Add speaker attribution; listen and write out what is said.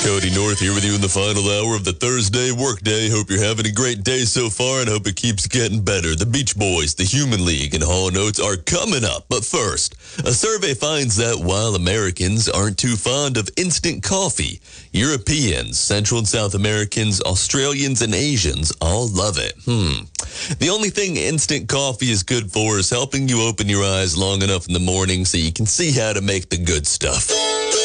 Speaker 1: Cody North here with you in the final hour of the Thursday workday. Hope you're having a great day so far and hope it keeps getting better. The Beach Boys, the Human League, and Hall & Oates are coming up. But first, a survey finds that while Americans aren't too fond of instant coffee, Europeans, Central and South Americans, Australians, and Asians all love it. The only thing instant coffee is good for is helping you open your eyes long enough in the morning so you can see how to make the good stuff.